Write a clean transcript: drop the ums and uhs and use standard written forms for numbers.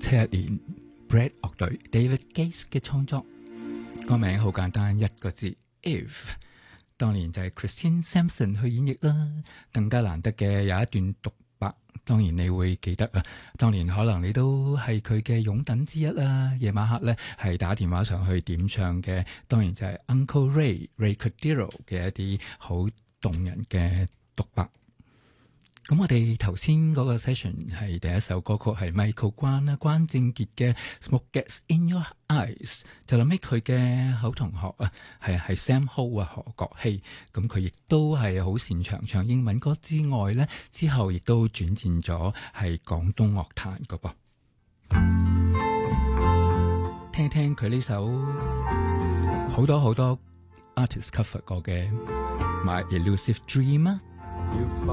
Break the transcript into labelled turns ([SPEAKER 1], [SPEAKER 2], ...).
[SPEAKER 1] 1971年 Bread 樂隊 David Gates 嘅創作，個名好簡單，一個字 If。當年就係 Christine Sampson 去演繹啦，更加難得嘅有一段獨白，當然你會記得啊。當年可能你都係佢嘅擁躉之一啦。夜晚黑咧係打電話上去點唱嘅，當然就係 Uncle Ray Cordero 嘅一啲好動人嘅獨白。咁我哋頭先嗰個 session 係第一首歌曲係 Michael 關正傑嘅 Smoke Gets In Your Eyes， 就諗起佢嘅好同學啊，係 Sam Ho 啊，何國希。咁佢亦都係好擅長唱英文歌之外咧，之後亦都轉戰咗係廣東樂壇噶噃。聽聽佢呢首好多 artist cover 過嘅 My Elusive Dream 啊。